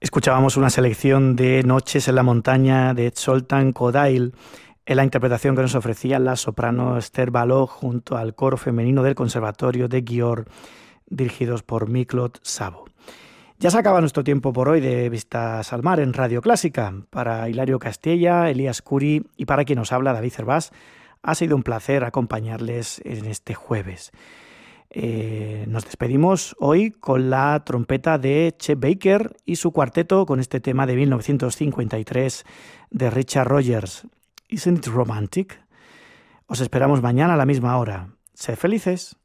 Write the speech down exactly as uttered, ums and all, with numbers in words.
Escuchábamos una selección de Noches en la montaña de Zoltán Kodály, en la interpretación que nos ofrecía la soprano Esther Balogh junto al coro femenino del Conservatorio de Győr, dirigidos por Miklós Szabó. Ya se acaba nuestro tiempo por hoy de Vistas al Mar en Radio Clásica. Para Hilario Castella, Elías Curi y para quien nos habla, David Cervás, ha sido un placer acompañarles en este jueves. Eh, nos despedimos hoy con la trompeta de Chet Baker y su cuarteto con este tema de mil novecientos cincuenta y tres de Richard Rogers. Isn't it romantic? Os esperamos mañana a la misma hora. Sed felices.